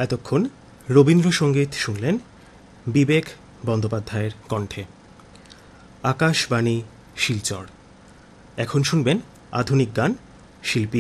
এতক্ষণ রবীন্দ্রসঙ্গীত শুনলেন বিবেক বন্দ্যোপাধ্যায়ের কণ্ঠে। আকাশবাণী শিলচর। এখন শুনবেন আধুনিক গান। শিল্পী